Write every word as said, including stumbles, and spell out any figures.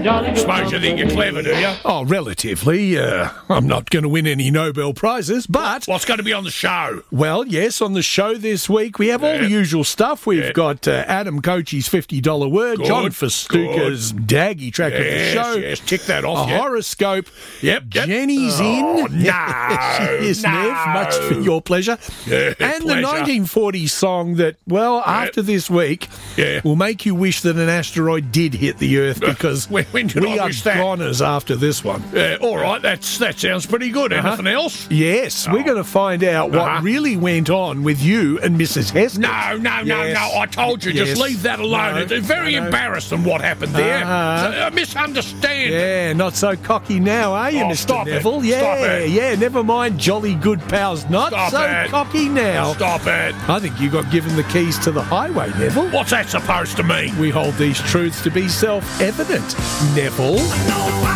Suppose you think you're clever, do you? Oh, relatively. Uh, I'm not going to win any Nobel Prizes, but... What's going to be on the show? Well, yes, on the show this week, we have all Yeah. the usual stuff. We've Yeah. got uh, Adam Coachey's fifty dollar word, Good, John Festuca's Daggy track of the Yes, show, yes, tick that off, a yep. horoscope. Yep, yep. Jenny's Oh, in. no, She is, no. Nev, much for your pleasure. Yeah, and the pleasure. nineteen forties song that, well, after this week, Yeah. will make you wish that an asteroid did hit the Earth, because When- when did we I are wish that? goners after this one. Uh, all right, that's that sounds pretty good. Uh-huh. Anything else? Yes, we're going to find out what Uh-huh. really went on with you and Missus Heskett. No, no, no, Yes. no. I told you, Yes. just leave that alone. No, It's very no, no. embarrassing what happened there. Uh-huh. So, I misunderstand. Yeah, not so cocky now, are you, Oh, Mister stop it. Neville? Yeah, Stop it. yeah, never mind jolly good pals, not Stop so it. cocky now. Stop it. I think you got given the keys to the highway, Neville. What's that supposed to mean? We hold these truths to be self-evident, Neville.